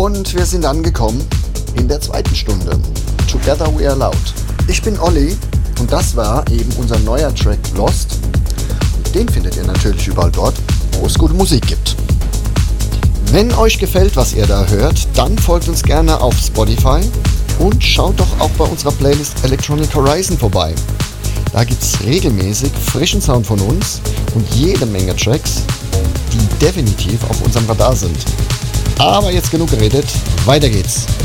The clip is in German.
Und wir sind angekommen in der zweiten Stunde. Together We Are Loud. Ich bin Olli und das war eben unser neuer Track Lost. Den findet ihr natürlich überall dort, wo es gute Musik gibt. Wenn euch gefällt, was ihr da hört, dann folgt uns gerne auf Spotify und schaut doch auch bei unserer Playlist Electronic Horizon vorbei. Da gibt's regelmäßig frischen Sound von uns und jede Menge Tracks, die definitiv auf unserem Radar sind. Aber jetzt genug geredet, weiter geht's.